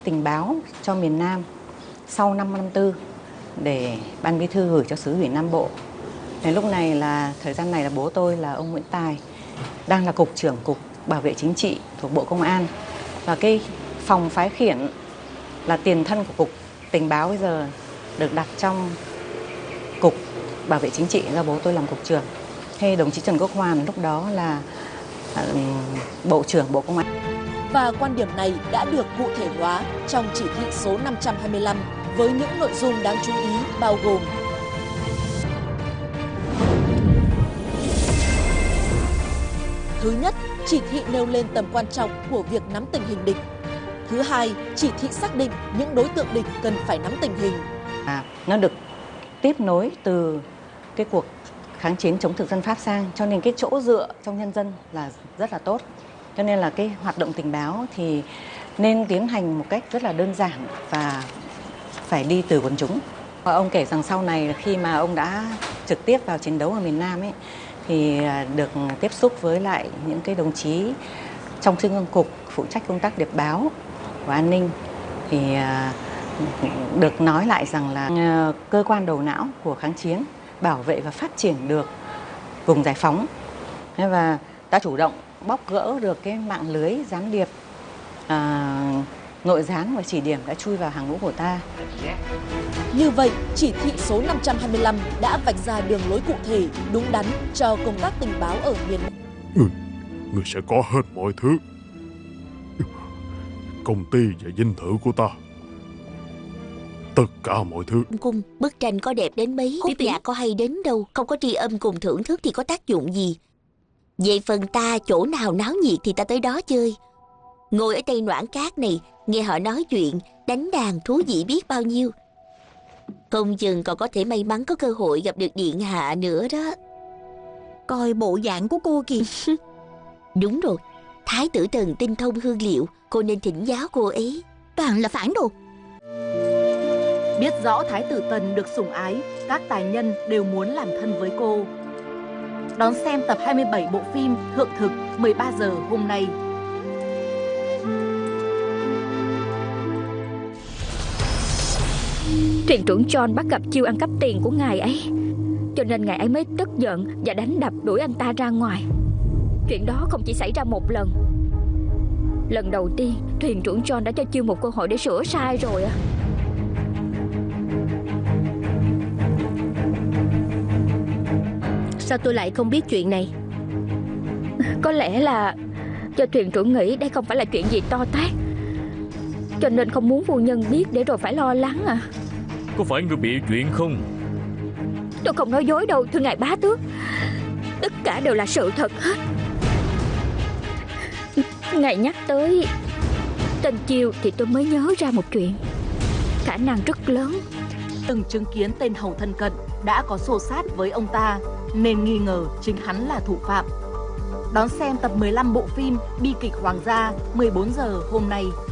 tình báo cho miền Nam sau năm 54 để Ban Bí thư gửi cho Xứ ủy Nam Bộ. Đến lúc này là thời gian này là bố tôi là ông Nguyễn Tài đang là cục trưởng cục bảo vệ chính trị thuộc Bộ Công an, và cái phòng phái khiển là tiền thân của cục tình báo bây giờ được đặt trong cục bảo vệ chính trị do bố tôi làm cục trưởng. Hay đồng chí Trần Quốc Hoàn lúc đó là Bộ trưởng Bộ Công an. Và quan điểm này đã được cụ thể hóa trong chỉ thị số 525 với những nội dung đáng chú ý bao gồm: thứ nhất, chỉ thị nêu lên tầm quan trọng của việc nắm tình hình địch. Thứ hai, chỉ thị xác định những đối tượng địch cần phải nắm tình hình. Nó được tiếp nối từ cái cuộc kháng chiến chống thực dân Pháp sang, cho nên cái chỗ dựa trong nhân dân là rất là tốt. Cho nên là cái hoạt động tình báo thì nên tiến hành một cách rất là đơn giản và phải đi từ quần chúng. Ông kể rằng sau này khi mà ông đã trực tiếp vào chiến đấu ở miền Nam ấy, thì được tiếp xúc với lại những cái đồng chí trong Trung ương Cục phụ trách công tác điệp báo và an ninh, thì được nói lại rằng là cơ quan đầu não của kháng chiến bảo vệ và phát triển được vùng giải phóng, và đã chủ động bóc gỡ được cái mạng lưới gián điệp, nội gián và chỉ điểm đã chui vào hàng ngũ của ta. Như vậy, chỉ thị số 525 đã vạch ra đường lối cụ thể, đúng đắn cho công tác tình báo ở miền Nam. Người sẽ có hết mọi thứ. Công ty và dinh thự của ta. Tất cả mọi thứ. Cung, bức tranh có đẹp đến mấy, khúc nhạc có hay đến đâu, không có tri âm cùng thưởng thức thì có tác dụng gì. Về phần ta, chỗ nào náo nhiệt thì ta tới đó chơi. Ngồi ở Tây Noãn Cát này, nghe họ nói chuyện, đánh đàn thú vị biết bao nhiêu. Không chừng còn có thể may mắn có cơ hội gặp được điện hạ nữa đó. Coi bộ dạng của cô kìa. Đúng rồi, Thái tử Tần tinh thông hương liệu, cô nên thỉnh giáo cô ấy. Toàn là phản đồ. Biết rõ Thái tử Tần được sủng ái, các tài nhân đều muốn làm thân với cô. Đón xem tập 27 bộ phim Thượng Thực 13 giờ hôm nay. Thuyền trưởng John bắt gặp chiêu ăn cắp tiền của ngài ấy, cho nên ngài ấy mới tức giận và đánh đập đuổi anh ta ra ngoài. Chuyện đó không chỉ xảy ra một lần. Lần đầu tiên, thuyền trưởng John đã cho chiêu một cơ hội để sửa sai rồi à. Sao tôi lại không biết chuyện này? Có lẽ là do thuyền trưởng nghĩ đây không phải là chuyện gì to tát, cho nên không muốn phu nhân biết để rồi phải lo lắng à. Có phải người bị chuyện không? Tôi không nói dối đâu, thưa ngài bá tước. Tất cả đều là sự thật hết. Ngài nhắc tới tên Chiêu thì tôi mới nhớ ra một chuyện. Khả năng rất lớn Từng chứng kiến tên hầu thân cận đã có xô xát với ông ta, nên nghi ngờ chính hắn là thủ phạm. Đón xem tập 15 bộ phim Bi kịch Hoàng gia 14 giờ hôm nay.